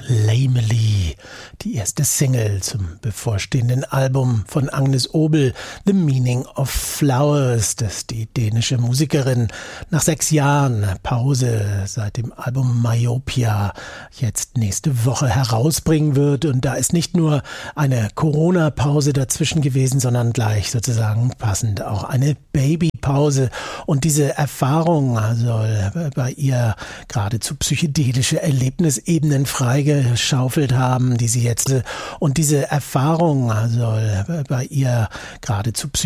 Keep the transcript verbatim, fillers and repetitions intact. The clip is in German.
Lamely, die erste Single zum bevorstehenden Album von Agnes Obel, The Meaning of Flowers, das die dänische Musikerin nach sechs Jahren Pause seit dem Album Myopia jetzt nächste Woche herausbringen wird. Und da ist nicht nur eine Corona-Pause dazwischen gewesen, sondern gleich sozusagen passend auch eine Babypause. Und diese Erfahrung soll bei ihr geradezu psychedelische Erlebnisebenen freigeschaufelt haben, die sie jetzt, und diese Erfahrung soll bei ihr geradezu